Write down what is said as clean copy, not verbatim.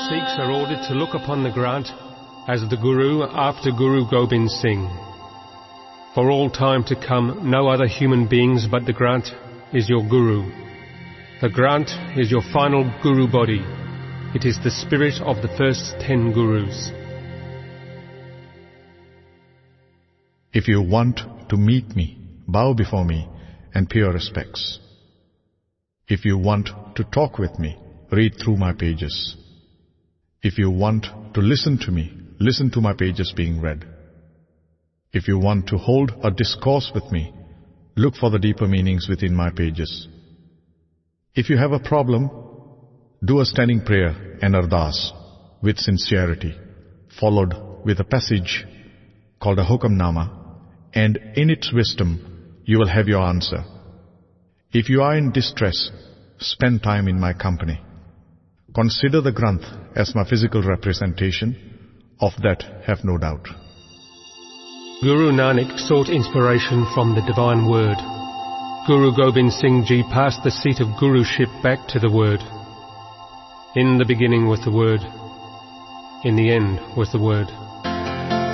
Sikhs are ordered to look upon the Granth as the Guru after Guru Gobind Singh. For all time to come, no other human beings but the Granth is your Guru. The Granth is your final Guru body. It is the spirit of the first 10 Gurus. If you want to meet me, bow before me and pay your respects. If you want to talk with me, read through my pages. If you want to listen to me, listen to my pages being read. If you want to hold a discourse with me, look for the deeper meanings within my pages. If you have a problem, do a standing prayer and ardas with sincerity, followed with a passage called a Hukamnama, and in its wisdom you will have your answer. If you are in distress, spend time in my company. Consider the Granth as my physical representation. Of that, have no doubt. Guru Nanak sought inspiration from the divine word. Guru Gobind Singh Ji passed the seat of Guruship back to the word. In the beginning was the word. In the end was the word.